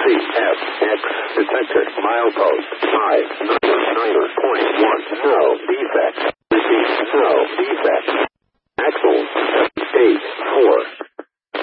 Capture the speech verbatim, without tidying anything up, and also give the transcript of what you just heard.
C F X detected milepost five niner point one.